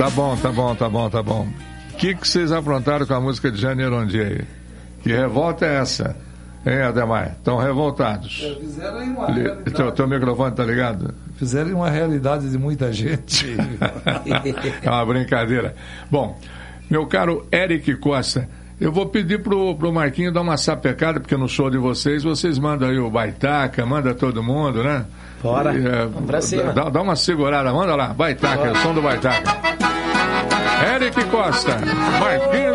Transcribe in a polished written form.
Tá bom. O que vocês aprontaram com a música de Janeiro Ondi aí? Que revolta é essa? Hein, Ademar? Estão revoltados. Fizeram em uma realidade. Teu microfone tá ligado? Fizeram em uma realidade de muita gente. É uma brincadeira. Bom, meu caro Eric Costa, eu vou pedir pro Marquinho dar uma sapecada, porque no show de vocês mandam aí o Baitaca, manda todo mundo, né? Bora, vamos pra cima. Dá uma segurada, manda lá, Baitaca, o som do Baitaca. Eric Costa, Marquinho.